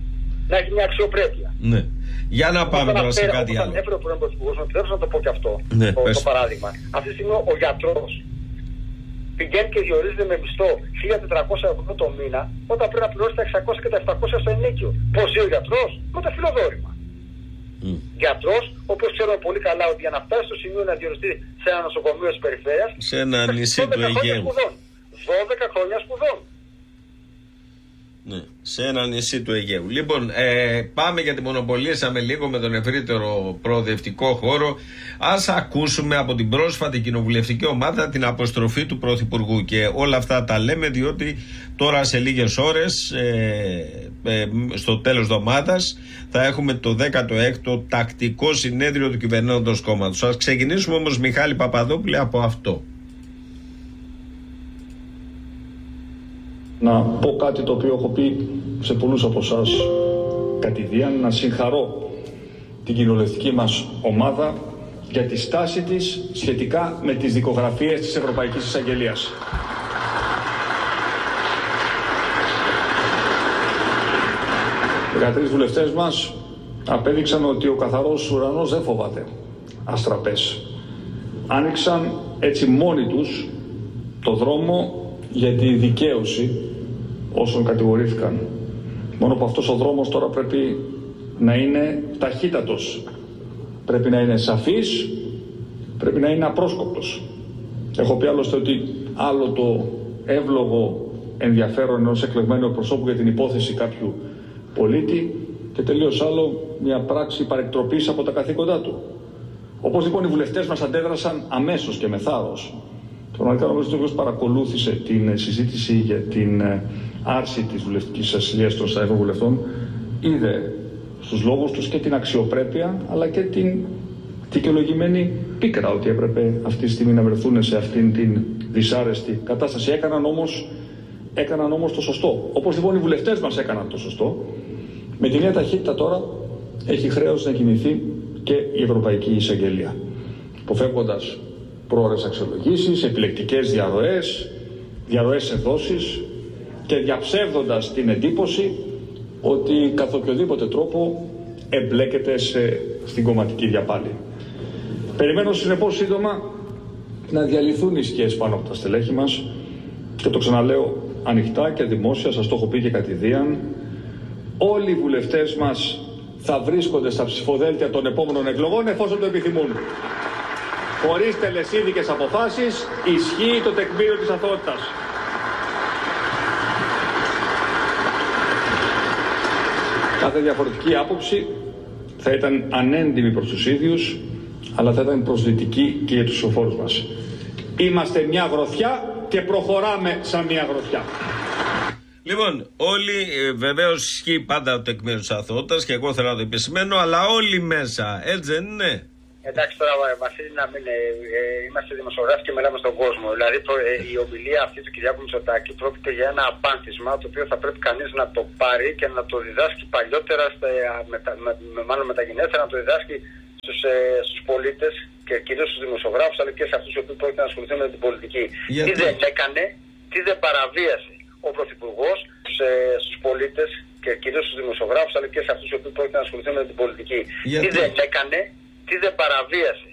να έχει μια αξιοπρέπεια. Ναι. Για να πάμε τώρα σε κάτι άλλο. Όταν έφερε ο πρώην Πρωθυπουργός, μου επιτρέψω να το πω και αυτό, ναι, το, το παράδειγμα. Αυτή τη στιγμή ο γιατρός πηγαίνει και διορίζεται με μισθό χίλια τετρακόσια ευρώ το μήνα, όταν πρέπει να πληρώσει τα εξακόσια και τα επτακόσια στο ενίκιο. Πώς ζει ο γιατρός? Με το φιλοδόρημα. Mm. Γιατρός, όπως ξέρουμε πολύ καλά, ότι για να φτάσει στο σημείο να διοριστεί σε ένα νοσοκομείο της περιφέρειας, σε ένα νησί του Αιγαίου. δώδεκα χρόνια σπουδών. Ναι, σε ένα νησί του Αιγαίου. Λοιπόν, ε, πάμε γιατί μονοπολίσαμε λίγο με τον ευρύτερο προοδευτικό χώρο. Ας ακούσουμε από την πρόσφατη κοινοβουλευτική ομάδα την αποστροφή του Πρωθυπουργού. Και όλα αυτά τα λέμε διότι τώρα σε λίγες ώρες, ε, ε, στο τέλος εβδομάδας, θα έχουμε το δέκατο έκτο τακτικό συνέδριο του κυβερνώντος κόμματος. Ας ξεκινήσουμε όμως, Μιχάλη Παπαδόπουλε, από αυτό. Να πω κάτι το οποίο έχω πει σε πολλούς από εσάς κατηδίαν, να συγχαρώ την κοινοβουλευτική μας ομάδα για τη στάση της σχετικά με τις δικογραφίες της Ευρωπαϊκής Εισαγγελίας. Οι δεκατρείς βουλευτές μας απέδειξαν ότι ο καθαρός ουρανός δεν φοβάται αστραπές. Άνοιξαν έτσι μόνοι τους το δρόμο για τη δικαίωση όσων κατηγορήθηκαν. Μόνο που αυτός ο δρόμος τώρα πρέπει να είναι ταχύτατος. Πρέπει να είναι σαφής, πρέπει να είναι απρόσκοπτος. Έχω πει άλλωστε ότι άλλο το εύλογο ενδιαφέρον ενός εκλεγμένου προσώπου για την υπόθεση κάποιου πολίτη και τελείως άλλο μια πράξη παρεκτροπής από τα καθήκοντά του. Όπως λοιπόν οι βουλευτές μας αντέδρασαν αμέσως και με θάρρος. Πραγματικά νομίζω ότι παρακολούθησε την συζήτηση για την άρση της βουλευτικής ασυλίας των ста ευρωβουλευτών, είδε στους λόγους τους και την αξιοπρέπεια αλλά και την δικαιολογημένη πίκρα ότι έπρεπε αυτή τη στιγμή να βρεθούν σε αυτήν την δυσάρεστη κατάσταση. Έκαναν όμως, έκαναν όμως το σωστό. Όπως λοιπόν οι βουλευτές μας έκαναν το σωστό, με τη νέα ταχύτητα τώρα έχει χρέος να κινηθεί και η Ευρωπαϊκή Εισαγγελία, αποφεύγοντας πρόορες αξιολογήσεις, επιλεκτικές διαρροές, διαρροές σε δόσεις και διαψεύδοντας την εντύπωση ότι καθ' οποιοδήποτε τρόπο εμπλέκεται σε, στην κομματική διαπάλη. Περιμένω συνεπώς σύντομα να διαλυθούν οι σκιές πάνω από τα στελέχη μας και το ξαναλέω ανοιχτά και δημόσια, σας το έχω πει και κατηδίαν, όλοι οι βουλευτές μας θα βρίσκονται στα ψηφοδέλτια των επόμενων εκλογών εφόσον το επιθυμούν. Χωρίς τελεσίδικες αποφάσεις, ισχύει το τεκμήριο της αθωότητας. Κάθε διαφορετική άποψη θα ήταν ανέντιμη προς τους ίδιους, αλλά θα ήταν προσδυτική και για τους ψηφοφόρους μας. Είμαστε μια γροθιά και προχωράμε σαν μια γροθιά. Λοιπόν, όλοι ε, βεβαίως ισχύει πάντα το τεκμήριο της αθωότητας και εγώ θέλω να το επισημαίνω, αλλά όλοι μέσα, έτσι δεν είναι? Εντάξει, τώρα Βασίλη, να μην, ε, ε, είμαστε δημοσιογράφοι και μιλάμε στον κόσμο. Δηλαδή προ, ε, η ομιλία αυτή του Κυριάκου Μητσοτάκη πρόκειται για ένα απάνθισμα το οποίο θα πρέπει κανείς να το πάρει και να το διδάσκει παλιότερα, στα, με, με, με, μάλλον μεταγενέστερα, να το διδάσκει στους, ε, στους πολίτες και κυρίως στους δημοσιογράφους, αλλά και σε αυτούς οι οποίοι πρόκειται να ασχοληθούν με την πολιτική. Γιατί? Τι δεν έκανε, τι δεν παραβίασε ο Πρωθυπουργός ε, στους πολίτες και κυρίως στους δημοσιογράφους, αλλά και σε αυτούς οι οποίοι πρόκειται να ασχοληθούν με την πολιτική. Γιατί? Τι δεν έκανε, τι δεν παραβίασε